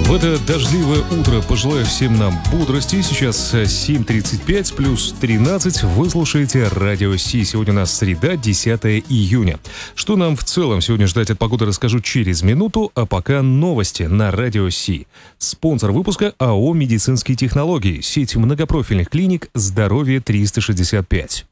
В это дождливое утро пожелаю всем нам бодрости. Сейчас 7:35 плюс 13. Вы слушаете Радио Си. Сегодня у нас среда, 10 июня. Что нам в целом сегодня ждать от погоды, расскажу через минуту. А пока новости на Радио Си. Спонсор выпуска АО «Медицинские технологии». Сеть многопрофильных клиник «Здоровье 365».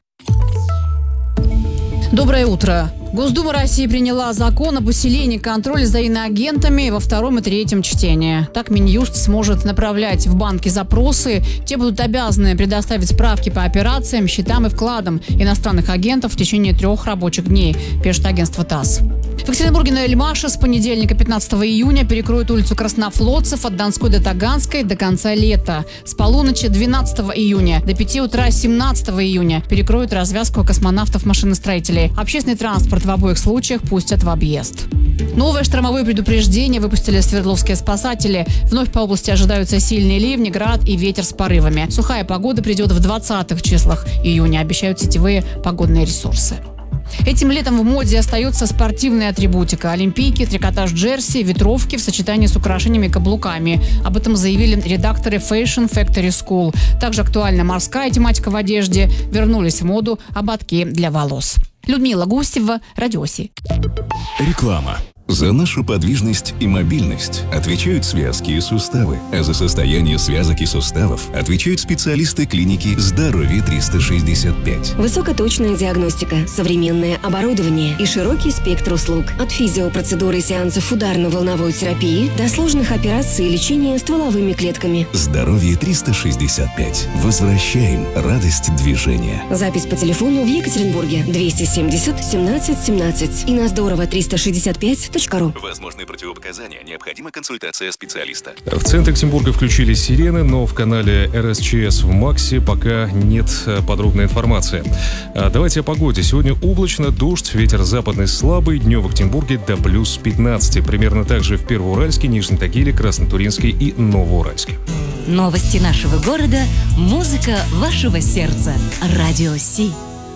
Доброе утро. Госдума России приняла закон об усилении контроля за иноагентами во втором и третьем чтении. Так Минюст сможет направлять в банки запросы. Те будут обязаны предоставить справки по операциям, счетам и вкладам иностранных агентов в течение 3 рабочих дней, пишет агентство ТАСС. В Екатеринбурге на Эльмаше с понедельника 15 июня перекроют улицу Краснофлотцев от Донской до Таганской до конца лета. С полуночи 12 июня до 5 утра 17 июня перекроют развязку космонавтов-машиностроителей. Общественный транспорт в обоих случаях пустят в объезд. Новое штормовое предупреждение выпустили свердловские спасатели. Вновь по области ожидаются сильные ливни, град и ветер с порывами. Сухая погода придет в 20-х числах июня, обещают сетевые погодные ресурсы. Этим летом в моде остается спортивная атрибутика. Олимпийки, трикотаж джерси, ветровки в сочетании с украшениями и каблуками. Об этом заявили редакторы Fashion Factory School. Также актуальна морская тематика в одежде. Вернулись в моду ободки для волос. Людмила Густева, Радио Си. Реклама. За нашу подвижность и мобильность отвечают связки и суставы, а за состояние связок и суставов отвечают специалисты клиники «Здоровье 365». Высокоточная диагностика, современное оборудование и широкий спектр услуг. От физиопроцедуры и сеансов ударно-волновой терапии до сложных операций и лечения стволовыми клетками. «Здоровье 365». Возвращаем радость движения. Запись по телефону в Екатеринбурге 270 17 17 и на здорово365.ру. Возможные противопоказания. Необходима консультация специалиста. В центре Екатеринбурга включили сирены, но в канале РСЧС в Максе пока нет подробной информации. Давайте о погоде. Сегодня облачно, дождь, ветер западный слабый, днем в Екатеринбурге до плюс 15. Примерно так же в Первоуральске, Нижнем Тагиле, Краснотуринске и Новоуральске. Новости нашего города, музыка вашего сердца. Радио Си.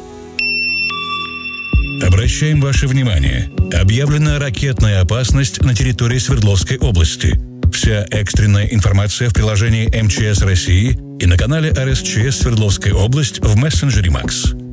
Обращаем ваше внимание. Объявлена ракетная опасность на территории Свердловской области. Вся экстренная информация в приложении МЧС России и на канале РСЧС Свердловская область в мессенджере Макс.